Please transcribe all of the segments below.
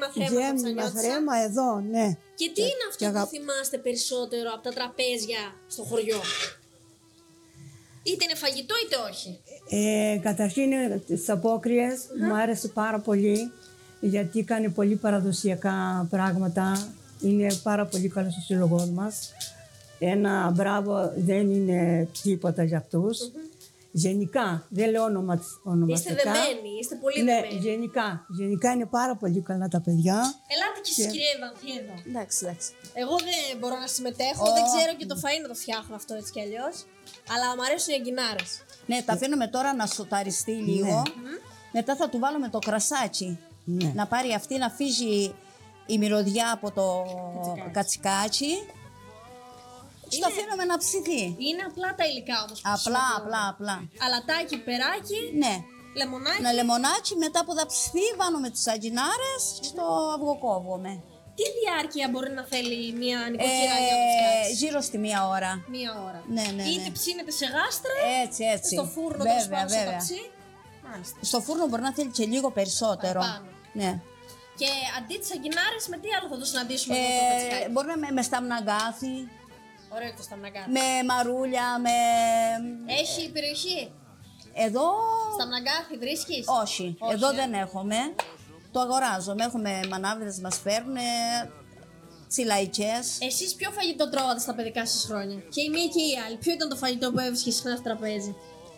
Γέμιμα θρέμα εδώ, ναι. Και τι είναι αυτό που θυμάστε περισσότερο από τα τραπέζια στο χωριό? Είτε είναι φαγητό είτε όχι. Καταρχήν τις απόκριες μου άρεσε πάρα πολύ, γιατί κάνει πολύ παραδοσιακά πράγματα. Είναι πάρα πολύ καλό στο σύλλογό μας. Ένα μπράβο δεν είναι τίποτα για αυτούς. Γενικά, δεν λέω ονομαστικά. Είστε δεμένοι, είστε πολύ δεμένοι. Γενικά είναι πάρα πολύ καλά τα παιδιά. Ελάτε κι εσείς κυρία Ευανθή εδώ. Εντάξει. Εγώ δεν μπορώ να συμμετέχω, δεν ξέρω και το φαΐ να το φτιάχνω αυτό έτσι κι αλλιώς. Αλλά μου αρέσουν οι αγκινάρες. Ναι, τα αφήνουμε τώρα να σοταριστεί λίγο. Μετά θα του βάλουμε το κρασάκι. Ναι. Να πάρει αυτή, να φύγει η μυρωδιά από το κατσικάτσι. Και το αφήνουμε να ψηθεί. Είναι απλά τα υλικά όμως. Απλά. Αλατάκι, περάκι, Ναι. λεμονάκι. Ένα λεμονάκι, μετά που θα ψηθεί, βάνουμε τις αγκινάρες και το αυγοκόβουμε. Τι διάρκεια μπορεί να θέλει μια νοικοκυρά για να το φτιάξει? Γύρω στη 1 ώρα. 1 ώρα. Ναι. Είτε ψήνεται σε γάστρα, Έτσι. στο φούρνο, Βέβαια. στο ταψί. Μάλιστα. Στο φούρνο μπορεί να θέλει και λίγο περισσότερο. Παραπάνω. Ναι. Και αντί τις αγκινάρες, με τι άλλο θα το συναντήσουμε εδώ το κατσικάκι? Μπορεί να με σταμναγκάθι, Ωραίο και το σταμναγκάθι. με μαρούλια, με... Έχει περιοχή? Εδώ... Σταμναγκάθι βρίσκεις? Όχι, εδώ δεν έχουμε. Το αγοράζουμε. Έχουμε μανάβιδες, μας φέρνουν τσιλαϊκές. Εσείς ποιο φαγητό τρώγατε στα παιδικά σας χρόνια? Και η μία και η άλλη. Ποιο ήταν το φαγητό που έβρισκε συχνά στο τραπέζι?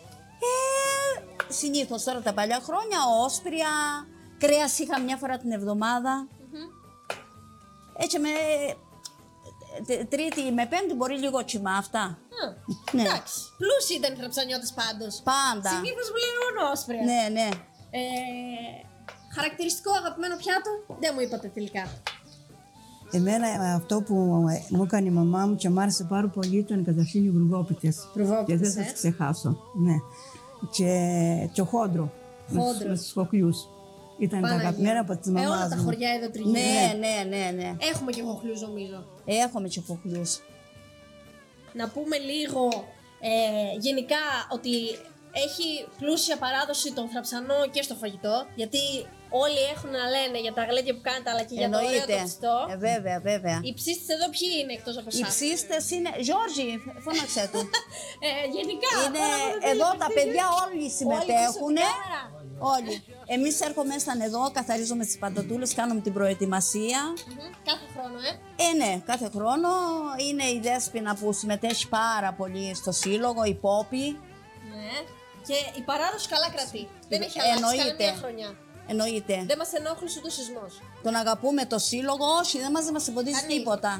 Συνήθως τώρα τα παλιά χρόνια, όσπρια, κρέας είχα μια φορά την εβδομάδα. Έτσι με... Τρίτη με Πέμπτη μπορεί λίγο τσιμά αυτά. Ναι. Εντάξει. Πλούσιοι ήταν οι θραψανιώτες πάντως. Πάντα. Συνήθως βλέπω όσπρια. Ναι. Χαρακτηριστικό αγαπημένο πιάτο, δεν μου είπατε τελικά. Εμένα αυτό που μου έκανε η μαμά μου και μου άρεσε πάρα πολύ ήταν καταρχήν οι βουργόπιτες. Και δεν θα τις ξεχάσω. Ναι. Και ο χόντρο. Με τους χοχλιούς. Ήταν τα αγαπημένα από τις μαμάς μου. Όλα τα χωριά εδώ τριγύρω. Ναι. Έχουμε και χοχλιούς νομίζω. Έχουμε και χοχλιούς. Να πούμε λίγο γενικά ότι έχει πλούσια παράδοση τον θραψανό και στο φαγητό. Γιατί όλοι έχουν να λένε για τα γλέντια που κάνετε, αλλά και για το ωραίο το ψητό. Βέβαια. Οι ψίστες εδώ ποιοι είναι εκτός από εσάς? Οι ψίστες είναι... Γιώργη, φώναξε του. Γενικά. Είναι εδώ τα παιδιά όλοι συμμετέχουν. Όλοι. Εμείς έρχομασταν εδώ, καθαρίζουμε τις πατατούλες, κάνουμε την προετοιμασία. Κάθε χρόνο, Ναι, κάθε χρόνο. Είναι η Δέσποινα που συμμετέχει πάρα πολύ στο σύλλογο, η Πόπη. Ναι. Και η παράδοση καλά κρατεί. Δεν έχει αλλάξει κανένα χρονιά. Εννοείται. Δεν μας ενόχλησε ούτε ο σεισμός. Τον αγαπούμε το σύλλογο, όχι, δεν μας εμποδίζει τίποτα.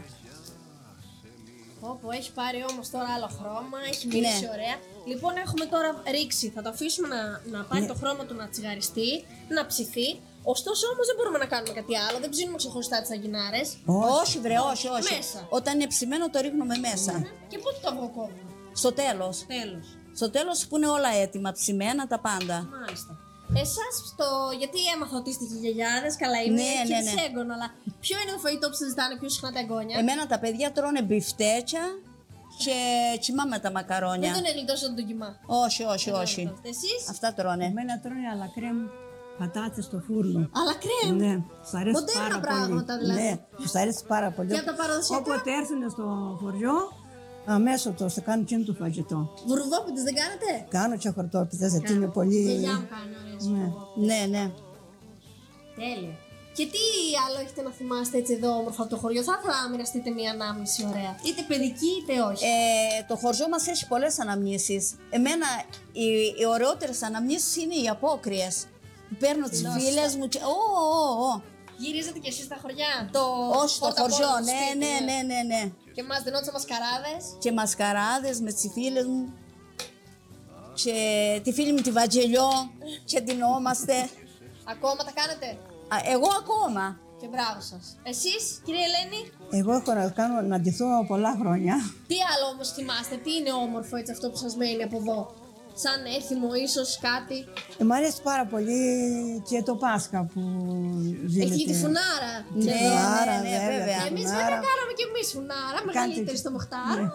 Όπου έχει πάρει όμως τώρα άλλο χρώμα, έχει μυρίσει ωραία. Λοιπόν, έχουμε τώρα ρίξει, θα το αφήσουμε να πάρει το χρώμα του να τσιγαριστεί, να ψηθεί. Ωστόσο όμως δεν μπορούμε να κάνουμε κάτι άλλο, δεν ψήνουμε ξεχωριστά τις αγκινάρες. Όχι, όχι. Μέσα. Όταν είναι ψημένο το ρίχνουμε μέσα. Και πότε το αυγοκόβουμε? Στο τέλος. Στο τέλος που είναι όλα έτοιμα, ψημένα τα πάντα. Μάλιστα. Εσάς, γιατί έμαθα ότι είστε και γιαγιάδες, καλά είναι, και έγκωνα, αλλά ποιο είναι το φαγητό που σας ζητάνε πιο συχνά τα εγγόνια? Εμένα τα παιδιά τρώνε μπιφτέτσια και τσιμά με τα μακαρόνια. Δεν τον εγλιτώσατε τον κιμά? Όχι. Εσείς? Αυτά τρώνε. Εμένα τρώνε αλακρέμ πατάτες στο φούρνο. Αλακρέμ? Ναι, τους αρέσει μοντέρνα πάρα πράγματα πολύ. δηλαδή. Ναι, τους αρέσει πάρα πολύ. Και από τα παραδοσιακά? Όποτε έρθουν στο χωριό, αμέσως θα κάνουν εκείνο το φαγητό. Βουρδόπιτες δεν κάνετε? Κάνω και χορτόπιτες, γιατί είναι πολύ... Η γιαγιά μου κάνει ωραίες. Ναι. Τέλεια. Και τι άλλο έχετε να θυμάστε έτσι εδώ όμορφα από το χωριό? Θα ήθελα να μοιραστείτε μια ανάμνηση ωραία. Είτε παιδική είτε όχι. Το χωριό μας έχει πολλές αναμνήσεις. Εμένα οι ωραιότερες αναμνήσεις είναι οι απόκριες. Παίρνω τις φίλες μου και... Γυρίζετε κι εσείς στα χωριά? Όχι, στο χωριό, ναι. Και μας δινόντουσαν μασκαράδες? Και μασκαράδες με τις φίλες μου. Και τη φίλη μου τη Βαγγελιό και ντυνόμαστε. Ακόμα τα κάνετε? Εγώ ακόμα. Και μπράβο σας. Εσείς, κυρία Ελένη? Εγώ έχω να ντυθώ πολλά χρόνια. Τι άλλο όμως θυμάστε, τι είναι όμορφο έτσι αυτό που σας μένει από εδώ? Σαν έθιμο ίσως κάτι? Μ' αρέσει πάρα πολύ και το Πάσχα που γίνεται. Έχει τη φουνάρα. Ναι, βέβαια. Εμείς βέβαια κάναμε και εμείς φουνάρα, μεγαλύτερη στο Μοχτάρο.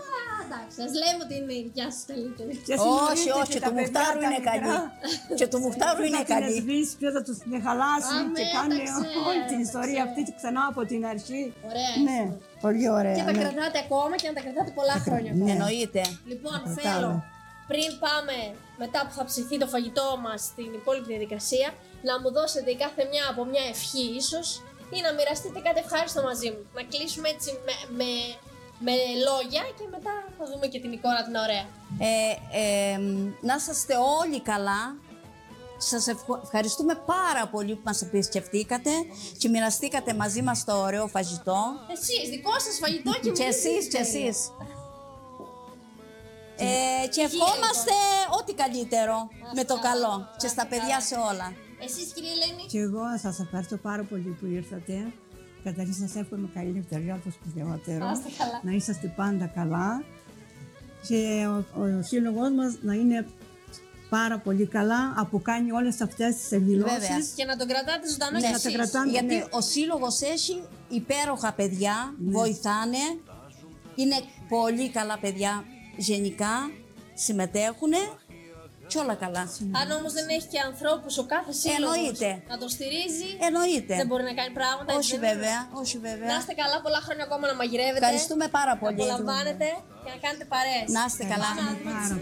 εντάξει, ας λέμε ότι είναι η δικιά σας καλύτερη. Και Όχι, συγχωρείτε όχι, και του τα παιδιά Μουχτάρου τα είναι μικρά. καλή. Και του Μουχτάρου είναι Ποιος θα την καλή. σβήσει, ποιος θα τους την χαλάσει Αμέ, και κάνει τα ξέρω, όλη την τα ιστορία ξέρω. αυτή ξανά από την αρχή. Ωραία. Ναι, πολύ ωραία. Και τα ναι. κρατάτε ακόμα και να τα κρατάτε πολλά χρόνια ακόμα. Ναι. Εννοείται. Λοιπόν, Κρατάμε. θέλω πριν πάμε μετά που θα ψηθεί το φαγητό μας στην υπόλοιπη διαδικασία να μου δώσετε η κάθε μια από μια ευχή ίσως ή να μοιραστείτε κάτι ευχάριστο μαζί μου. Να κλείσουμε έτσι με λόγια και μετά θα δούμε και την εικόνα την ωραία. Να είσαστε όλοι καλά. Σας ευχαριστούμε πάρα πολύ που μας επισκεφτήκατε και μοιραστήκατε μαζί μας το ωραίο φαγητό. Εσείς, δικό σας φαγητό και Και εσείς, και εσείς. Και ευχόμαστε ό,τι καλύτερο με το καλό και στα παιδιά σε όλα. Εσείς κύριε Ελένη. Και εγώ σας ευχαριστώ πάρα πολύ που ήρθατε. Καταρχήν σας εύχομαι καλή νυχτεριά το σπουδαιότερο. Να είστε καλά. Να είσαστε πάντα καλά. Και ο σύλλογος μας να είναι πάρα πολύ καλά από κάνει όλες αυτές τις εκδηλώσεις. Βέβαια. Και να τον κρατάτε ζωντανό Ναι, και να τα εσείς. κρατάμε. Γιατί ναι. ο σύλλογος έχει υπέροχα παιδιά, βοηθάνε, είναι πολύ καλά παιδιά γενικά, συμμετέχουν και όλα καλά. Αν όμως δεν έχει και ανθρώπους ο κάθε σύλλογος Εννοείται. να το στηρίζει, Εννοείται. δεν μπορεί να κάνει πράγματα. έτσι Όχι δεν είναι? βέβαια, όχι Να βέβαια. είστε καλά, πολλά χρόνια ακόμα να μαγειρεύετε. Ευχαριστούμε πάρα Να πολύ. απολαμβάνετε και να κάνετε παρέες. Να είστε καλά. Πάμε να δούμε τη Πάρα